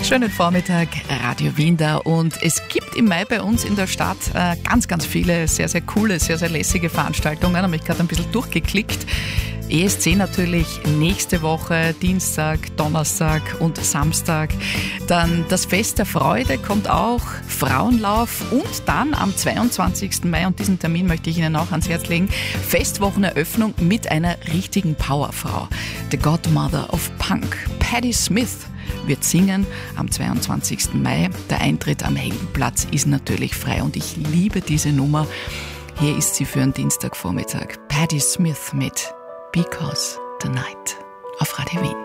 Schönen Vormittag, Radio Wien da, und es gibt im Mai bei uns in der Stadt ganz, ganz viele sehr, sehr coole, sehr, sehr lässige Veranstaltungen. Da habe ich gerade ein bisschen durchgeklickt. ESC natürlich nächste Woche, Dienstag, Donnerstag und Samstag. Dann das Fest der Freude kommt auch, Frauenlauf und dann am 22. Mai, und diesen Termin möchte ich Ihnen auch ans Herz legen, Festwocheneröffnung mit einer richtigen Powerfrau. The Godmother of Punk, Patti Smith, wird singen am 22. Mai. Der Eintritt am Heldenplatz ist natürlich frei und ich liebe diese Nummer. Hier ist sie für einen Dienstagvormittag. Patti Smith mit Because the Night auf Radio Wien.